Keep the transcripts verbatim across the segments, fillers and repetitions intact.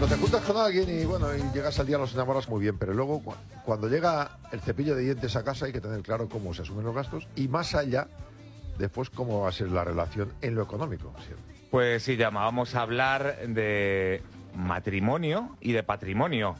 Cuando te juntas con alguien y bueno y llegas al día los enamoras muy bien, pero luego cu- cuando llega el cepillo de dientes a casa hay que tener claro cómo se asumen los gastos y más allá, después cómo va a ser la relación en lo económico. ¿Sí? Pues sí, llama, vamos a hablar de matrimonio y de patrimonio,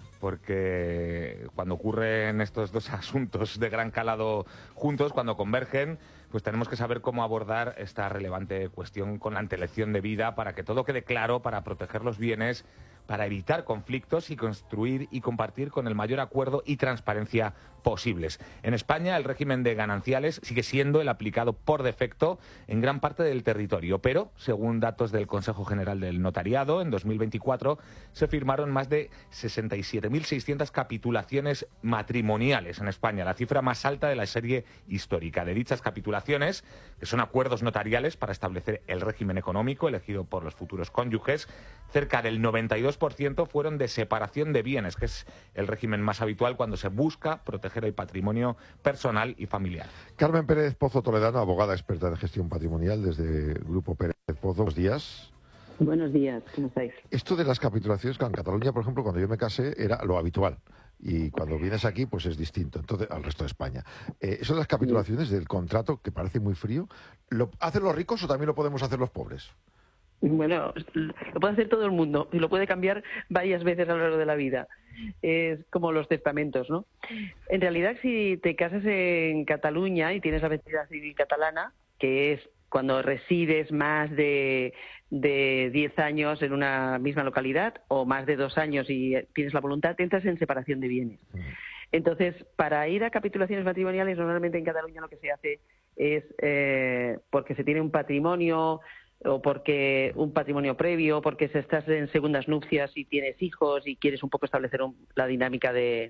porque cuando ocurren estos dos asuntos de gran calado juntos, cuando convergen, pues tenemos que saber cómo abordar esta relevante cuestión con la antelación de vida para que todo quede claro, para proteger los bienes, para evitar conflictos y construir y compartir con el mayor acuerdo y transparencia posibles. En España, el régimen de gananciales sigue siendo el aplicado por defecto en gran parte del territorio, pero, según datos del Consejo General del Notariado, en dos mil veinticuatro se firmaron más de sesenta y siete mil seiscientas capitulaciones matrimoniales en España, la cifra más alta de la serie histórica. De dichas capitulaciones, que son acuerdos notariales para establecer el régimen económico elegido por los futuros cónyuges, cerca del noventa y dos por ciento fueron de separación de bienes, que es el régimen más habitual cuando se busca proteger el patrimonio personal y familiar. Carmen Pérez Pozo Toledano, abogada experta en gestión patrimonial desde Grupo Pérez Pozo. Buenos días. Buenos días, ¿cómo estáis? Esto de las capitulaciones, que en Cataluña, por ejemplo, cuando yo me casé, era lo habitual. Y cuando vienes aquí, pues es distinto, entonces al resto de España. Eh, eso de las capitulaciones del contrato, que parece muy frío, ¿lo hacen los ricos o también lo podemos hacer los pobres? Bueno, lo puede hacer todo el mundo y lo puede cambiar varias veces a lo largo de la vida. Es como los testamentos, ¿no? En realidad, si te casas en Cataluña y tienes la vestida civil catalana, que es cuando resides más de, de diez años en una misma localidad o más de dos años y tienes la voluntad, te entras en separación de bienes. Entonces, para ir a capitulaciones matrimoniales, normalmente en Cataluña lo que se hace es eh, porque se tiene un patrimonio o porque un patrimonio previo, porque si estás en segundas nupcias y tienes hijos y quieres un poco establecer un, la dinámica de,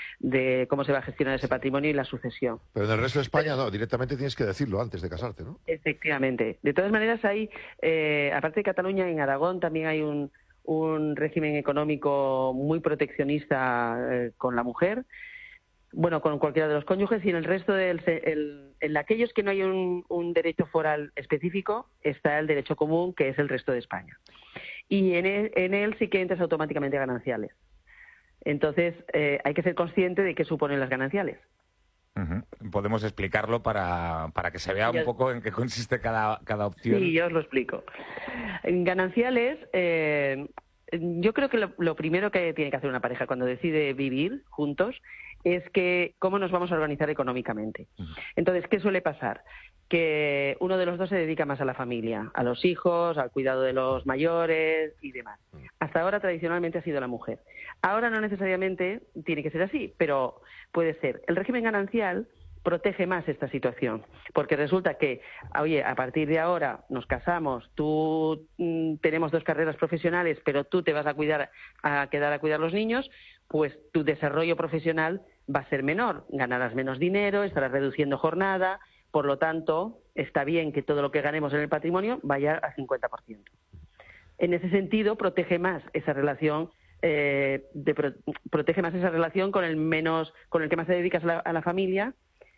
de cómo se va a gestionar ese patrimonio y la sucesión. Pero en el resto de España no, directamente tienes que decirlo antes de casarte, ¿no? Efectivamente. De todas maneras hay, eh, aparte de Cataluña, en Aragón también hay un, un régimen económico muy proteccionista eh, con la mujer, bueno, con cualquiera de los cónyuges, y en el resto del el, en aquellos que no hay un, un derecho foral específico está el derecho común, que es el resto de España. Y en él, en él sí que entras automáticamente a gananciales. Entonces, eh, hay que ser consciente de qué suponen las gananciales. Uh-huh. Podemos explicarlo para, para que se vea un poco en qué consiste cada, cada opción. Sí, yo os lo explico. En gananciales, eh, yo creo que lo, lo primero que tiene que hacer una pareja cuando decide vivir juntos es que cómo nos vamos a organizar económicamente. Entonces, ¿qué suele pasar? Que uno de los dos se dedica más a la familia, a los hijos, al cuidado de los mayores y demás. Hasta ahora, tradicionalmente, ha sido la mujer. Ahora no necesariamente tiene que ser así, pero puede ser. El régimen ganancial protege más esta situación, porque resulta que, oye, a partir de ahora nos casamos, tú mm, tenemos dos carreras profesionales, pero tú te vas a cuidar, a quedar a cuidar los niños, pues tu desarrollo profesional va a ser menor, ganarás menos dinero, estarás reduciendo jornada, por lo tanto, está bien que todo lo que ganemos en el patrimonio vaya al cincuenta por ciento. En ese sentido, protege más esa relación, eh, de pro, protege más esa relación con el menos, con el que más te dedicas a la, a la familia,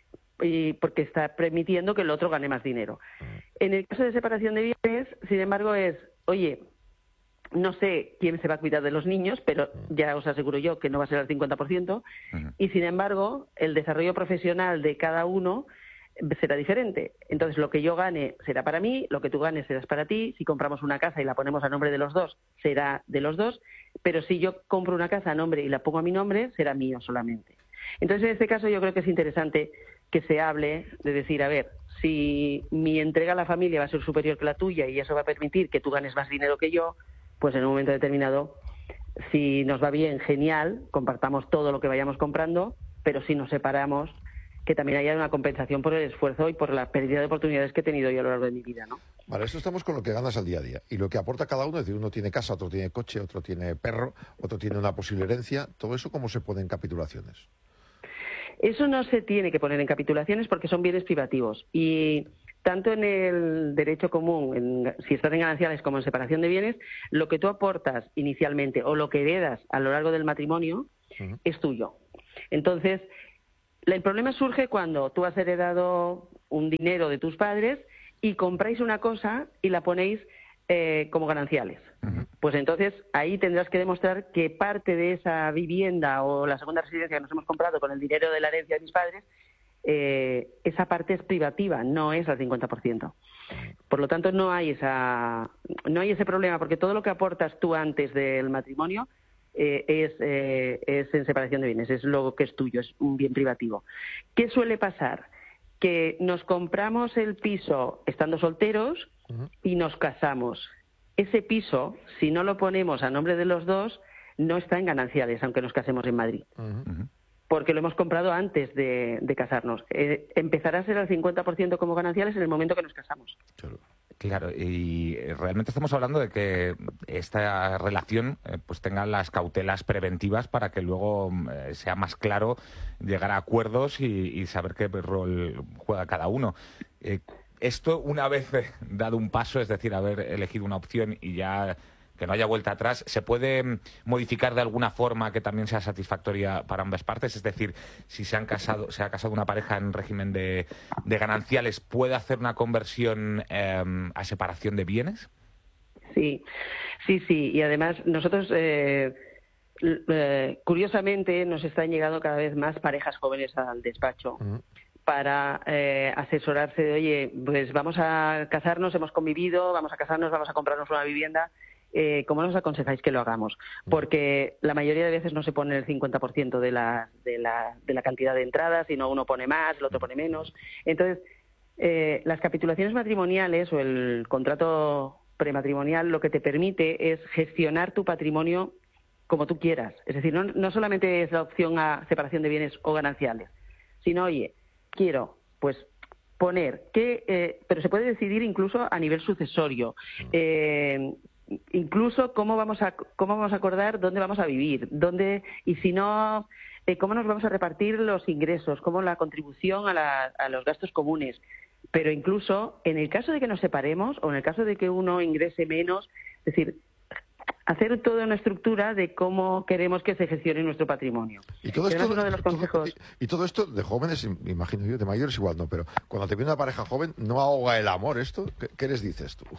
y porque está permitiendo que el otro gane más dinero. En el caso de separación de bienes, sin embargo, es, oye, no sé quién se va a cuidar de los niños, pero ya os aseguro yo que no va a ser al cincuenta por ciento, uh-huh. Y sin embargo, el desarrollo profesional de cada uno será diferente. Entonces, lo que yo gane será para mí, lo que tú ganes será para ti. Si compramos una casa y la ponemos a nombre de los dos, será de los dos, pero si yo compro una casa a nombre y la pongo a mi nombre, será mío solamente. Entonces, en este caso, yo creo que es interesante que se hable de decir, a ver, si mi entrega a la familia va a ser superior que la tuya y eso va a permitir que tú ganes más dinero que yo, pues en un momento determinado, si nos va bien, genial, compartamos todo lo que vayamos comprando, pero si nos separamos, que también haya una compensación por el esfuerzo y por la pérdida de oportunidades que he tenido yo a lo largo de mi vida, ¿no? Vale, esto estamos con lo que ganas al día a día y lo que aporta cada uno, es decir, uno tiene casa, otro tiene coche, otro tiene perro, otro tiene una posible herencia, todo eso, ¿cómo se pone en capitulaciones? Eso no se tiene que poner en capitulaciones porque son bienes privativos y tanto en el derecho común, en, si estás en gananciales como en separación de bienes, lo que tú aportas inicialmente o lo que heredas a lo largo del matrimonio uh-huh. es tuyo. Entonces, el problema surge cuando tú has heredado un dinero de tus padres y compráis una cosa y la ponéis eh, como gananciales. Uh-huh. Pues entonces ahí tendrás que demostrar que parte de esa vivienda o la segunda residencia que nos hemos comprado con el dinero de la herencia de mis padres, eh, esa parte es privativa, no es al cincuenta por ciento. Por lo tanto, no hay esa, no hay ese problema, porque todo lo que aportas tú antes del matrimonio eh, es, eh, es en separación de bienes, es lo que es tuyo, es un bien privativo. ¿Qué suele pasar? Que nos compramos el piso estando solteros uh-huh. y nos casamos. Ese piso, si no lo ponemos a nombre de los dos, no está en gananciales, aunque nos casemos en Madrid. Uh-huh. Porque lo hemos comprado antes de, de casarnos. Eh, empezará a ser al cincuenta por ciento como gananciales en el momento que nos casamos. Claro. Claro, y realmente estamos hablando de que esta relación eh, pues tenga las cautelas preventivas para que luego eh, sea más claro llegar a acuerdos y, y saber qué rol juega cada uno. Eh, esto, una vez dado un paso, es decir, haber elegido una opción y ya que no haya vuelta atrás, ¿se puede modificar de alguna forma que también sea satisfactoria para ambas partes? Es decir, si se han casado, se ha casado una pareja en régimen de, de gananciales, ¿puede hacer una conversión eh, a separación de bienes? Sí, sí, sí. Y además nosotros, eh, eh, curiosamente, nos están llegando cada vez más parejas jóvenes al despacho. Uh-huh. Para eh, asesorarse de, oye, pues vamos a casarnos, hemos convivido, vamos a casarnos, vamos a comprarnos una vivienda. Eh, ¿Cómo nos aconsejáis que lo hagamos? Porque la mayoría de veces no se pone el cincuenta por ciento de la, de la, de la cantidad de entradas, sino uno pone más, el otro pone menos. Entonces, eh, las capitulaciones matrimoniales o el contrato prematrimonial lo que te permite es gestionar tu patrimonio como tú quieras. Es decir, no, no solamente es la opción a separación de bienes o gananciales, sino, oye, quiero, pues, poner que, eh, pero se puede decidir incluso a nivel sucesorio. Eh, incluso cómo vamos a cómo vamos a acordar dónde vamos a vivir, dónde y si no eh, cómo nos vamos a repartir los ingresos, cómo la contribución a, la, a los gastos comunes. Pero incluso en el caso de que nos separemos o en el caso de que uno ingrese menos, es decir, hacer toda una estructura de cómo queremos que se gestione nuestro patrimonio. Y todo esto, es uno de los consejos. Todo, y, y todo esto de jóvenes, imagino yo, de mayores igual no, pero cuando te viene una pareja joven, ¿no ahoga el amor esto? ¿Qué, qué les dices tú?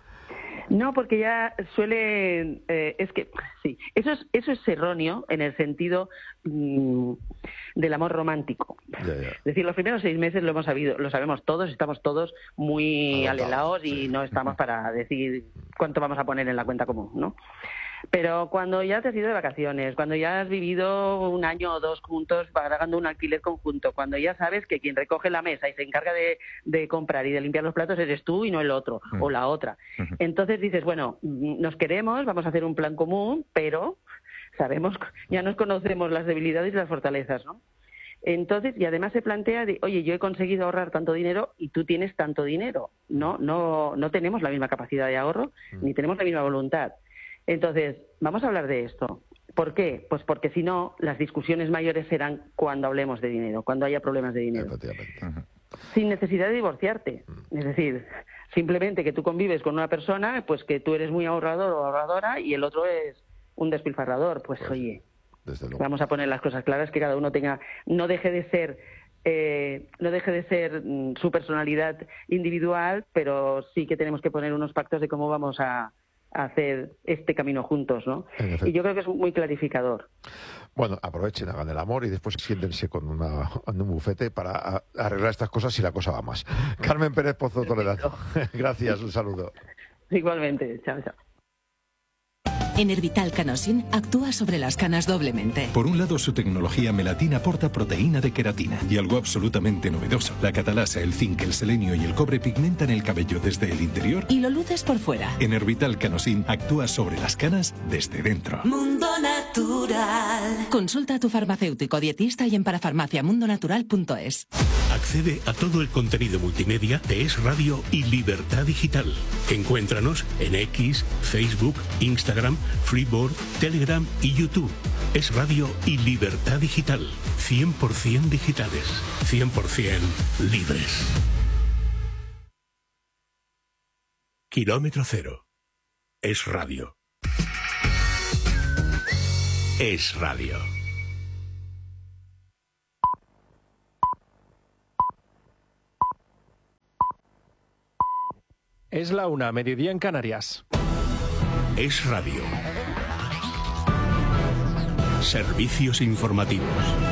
No, porque ya suele, eh, es que sí, eso es eso es erróneo en el sentido mmm, del amor romántico. Ya, ya. Es decir, los primeros seis meses lo hemos sabido, lo sabemos todos, estamos todos muy alelaos y sí. No estamos para decir cuánto vamos a poner en la cuenta común, ¿no? Pero cuando ya te has ido de vacaciones, cuando ya has vivido un año o dos juntos pagando un alquiler conjunto, cuando ya sabes que quien recoge la mesa y se encarga de, de comprar y de limpiar los platos eres tú y no el otro, uh-huh. o la otra. Uh-huh. Entonces dices, bueno, nos queremos, vamos a hacer un plan común, pero sabemos, ya nos conocemos las debilidades y las fortalezas, ¿no? Entonces, y además se plantea de, oye, yo he conseguido ahorrar tanto dinero y tú tienes tanto dinero. No, no, no tenemos la misma capacidad de ahorro, uh-huh. ni tenemos la misma voluntad. Entonces, vamos a hablar de esto. ¿Por qué? Pues porque si no, las discusiones mayores serán cuando hablemos de dinero, cuando haya problemas de dinero. Uh-huh. Sin necesidad de divorciarte. Uh-huh. Es decir, simplemente que tú convives con una persona, pues que tú eres muy ahorrador o ahorradora y el otro es un despilfarrador. Pues, pues oye, vamos a poner las cosas claras, que cada uno tenga, no deje de ser... Eh, no deje de ser mm, su personalidad individual, pero sí que tenemos que poner unos pactos de cómo vamos a hacer este camino juntos, ¿no? Y yo creo que es muy clarificador. Bueno, aprovechen, hagan el amor y después siéntense con, una, con un bufete para arreglar estas cosas si la cosa va más. Carmen Pérez Pozo Toledano, gracias, un saludo. Igualmente, chao, chao. Enervital Canosin actúa sobre las canas doblemente. Por un lado, su tecnología melatina aporta proteína de queratina. Y algo absolutamente novedoso. La catalasa, el zinc, el selenio y el cobre pigmentan el cabello desde el interior. Y lo luces por fuera. Enervital Canosin actúa sobre las canas desde dentro. Mundo Natural. Consulta a tu farmacéutico dietista y en parafarmaciamundonatural punto es. Accede a todo el contenido multimedia de Es Radio y Libertad Digital. Encuéntranos en X, Facebook, Instagram, Freeboard, Telegram y YouTube. Es Radio y Libertad Digital. cien por ciento digitales. cien por ciento libres. Kilómetro cero. Es Radio. Es Radio. Es la una, mediodía en Canarias. Es Radio. Servicios informativos.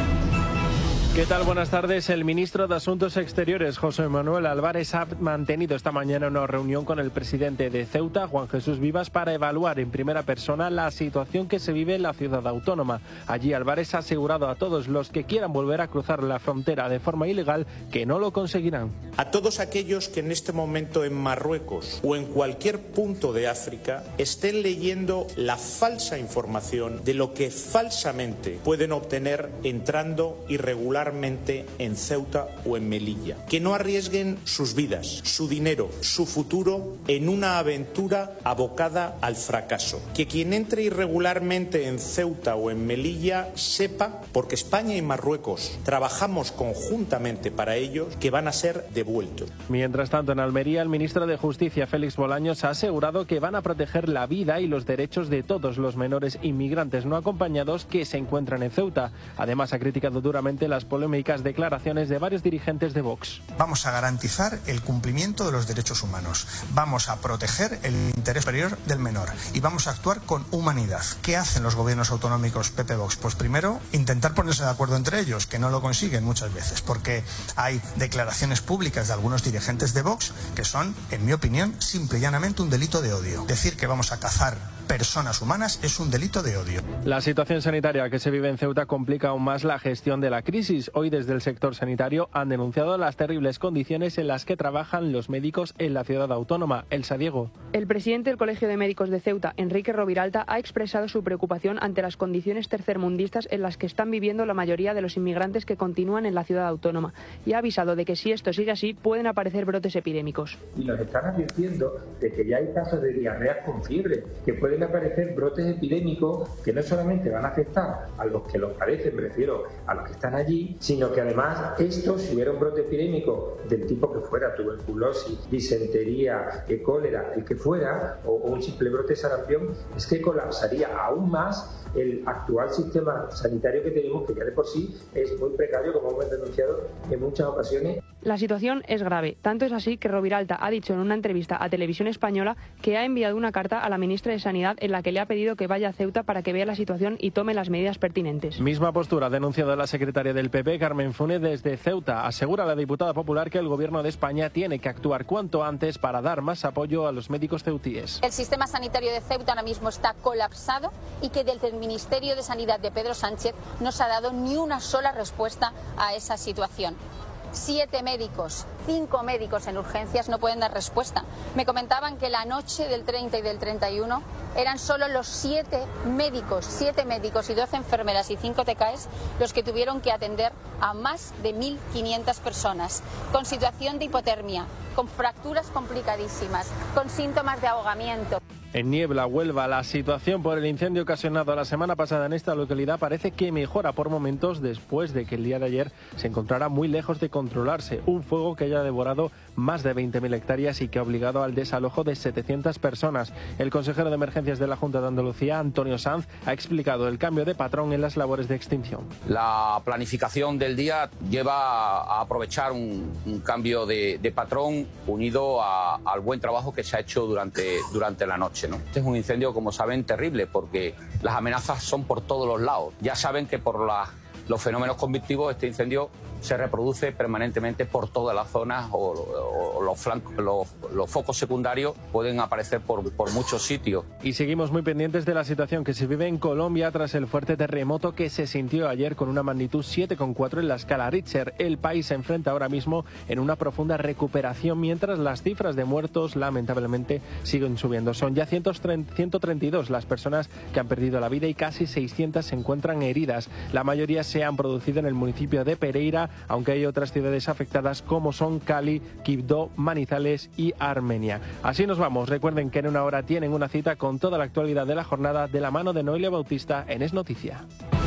¿Qué tal? Buenas tardes. El ministro de Asuntos Exteriores, José Manuel Álvarez, ha mantenido esta mañana una reunión con el presidente de Ceuta, Juan Jesús Vivas, para evaluar en primera persona la situación que se vive en la ciudad autónoma. Allí Álvarez ha asegurado a todos los que quieran volver a cruzar la frontera de forma ilegal que no lo conseguirán. A todos aquellos que en este momento en Marruecos o en cualquier punto de África estén leyendo la falsa información de lo que falsamente pueden obtener entrando irregularmente en Ceuta o en Melilla. Que no arriesguen sus vidas, su dinero, su futuro en una aventura abocada al fracaso. Que quien entre irregularmente en Ceuta o en Melilla sepa, porque España y Marruecos trabajamos conjuntamente para ellos, que van a ser devueltos. Mientras tanto, en Almería, el ministro de Justicia, Félix Bolaños, ha asegurado que van a proteger la vida y los derechos de todos los menores inmigrantes no acompañados que se encuentran en Ceuta. Además, ha criticado duramente las polémicas declaraciones de varios dirigentes de Vox. Vamos a garantizar el cumplimiento de los derechos humanos, vamos a proteger el interés superior del menor y vamos a actuar con humanidad. ¿Qué hacen los gobiernos autonómicos P P Vox? Pues primero, intentar ponerse de acuerdo entre ellos, que no lo consiguen muchas veces, porque hay declaraciones públicas de algunos dirigentes de Vox que son, en mi opinión, simple y llanamente un delito de odio. Decir que vamos a cazar personas humanas es un delito de odio. La situación sanitaria que se vive en Ceuta complica aún más la gestión de la crisis. Hoy desde el sector sanitario han denunciado las terribles condiciones en las que trabajan los médicos en la ciudad autónoma. Elsa Diego. El presidente del Colegio de Médicos de Ceuta, Enrique Roviralta, ha expresado su preocupación ante las condiciones tercermundistas en las que están viviendo la mayoría de los inmigrantes que continúan en la ciudad autónoma y ha avisado de que si esto sigue así pueden aparecer brotes epidémicos. Y nos están advirtiendo de que ya hay casos de diarreas con fiebre, que pueden aparecer brotes epidémicos que no solamente van a afectar a los que los padecen, me refiero a los que están allí, sino que además esto, si hubiera un brote epidémico del tipo que fuera, tuberculosis, disentería, cólera, el que fuera, o, o un simple brote de sarampión, es que colapsaría aún más el actual sistema sanitario que tenemos, que ya de por sí es muy precario, como hemos denunciado en muchas ocasiones. La situación es grave, tanto es así que Roviralta ha dicho en una entrevista a Televisión Española que ha enviado una carta a la ministra de Sanidad en la que le ha pedido que vaya a Ceuta para que vea la situación y tome las medidas pertinentes. Misma postura ha denunciado la secretaria del P P, Carmen Funes, desde Ceuta. Asegura la diputada popular que el gobierno de España tiene que actuar cuanto antes para dar más apoyo a los médicos ceutíes. El sistema sanitario de Ceuta ahora mismo está colapsado y que desde el Ministerio de Sanidad de Pedro Sánchez no se ha dado ni una sola respuesta a esa situación. Siete médicos, cinco médicos en urgencias no pueden dar respuesta. Me comentaban que la noche del treinta y del treinta y uno eran solo los siete médicos, siete médicos y doce enfermeras y cinco T K Es los que tuvieron que atender a más de mil quinientas personas, con situación de hipotermia, con fracturas complicadísimas, con síntomas de ahogamiento. En Niebla, Huelva, la situación por el incendio ocasionado la semana pasada en esta localidad parece que mejora por momentos después de que el día de ayer se encontrara muy lejos de controlarse. Un fuego que haya devorado más de veinte mil hectáreas y que ha obligado al desalojo de setecientas personas. El consejero de Emergencias de la Junta de Andalucía, Antonio Sanz, ha explicado el cambio de patrón en las labores de extinción. La planificación del día lleva a aprovechar un, un cambio de, de patrón unido a, al buen trabajo que se ha hecho durante, durante la noche. ¿no? Este es un incendio, como saben, terrible porque las amenazas son por todos los lados. Ya saben que por la, los fenómenos convectivos este incendio se reproduce permanentemente por todas las zonas o, o, o los, flancos, los, los focos secundarios pueden aparecer por, por muchos sitios. Y seguimos muy pendientes de la situación que se vive en Colombia tras el fuerte terremoto que se sintió ayer con una magnitud siete coma cuatro en la escala Richter. El país se enfrenta ahora mismo en una profunda recuperación mientras las cifras de muertos lamentablemente siguen subiendo. Son ya ciento treinta y dos las personas que han perdido la vida y casi seiscientas se encuentran heridas. La mayoría se han producido en el municipio de Pereira, aunque hay otras ciudades afectadas como son Cali, Quibdó, Manizales y Armenia. Así nos vamos. Recuerden que en una hora tienen una cita con toda la actualidad de la jornada de la mano de Noelia Bautista en Es Noticia.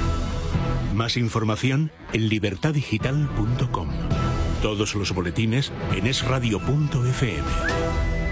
Más información en libertad digital punto com. Todos los boletines en es radio punto efe eme.